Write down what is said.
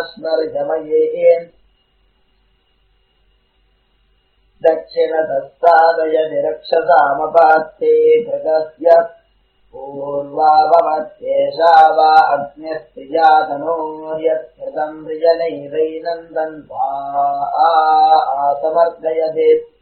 स्मर्जमयेन् दक्षिणतस्तादयति रक्षसामपात्ते घृतस्य पूर्वावमत्येषा वा अग्न्यस्त्रियातनोर्यत्कृतम् रिजनैरैनन्दन् वा आसमर्दयते